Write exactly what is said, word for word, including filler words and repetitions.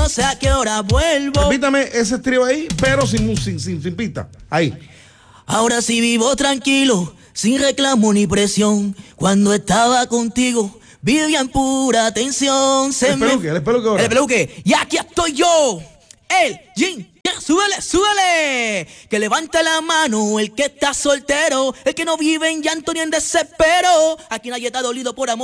no sé a qué hora vuelvo. Repítame ese estribo ahí, pero sin, sin, sin, sin pista. Ahí. Ahora sí vivo tranquilo, sin reclamo ni presión. Cuando estaba contigo, vivía en pura tensión. Se El peluque, me... el peluque ahora. El peluque. Y aquí estoy yo, el Jin. Súbele, súbele. Que levante la mano el que está soltero, el que no vive en llanto ni en desespero. Aquí nadie está dolido por amor.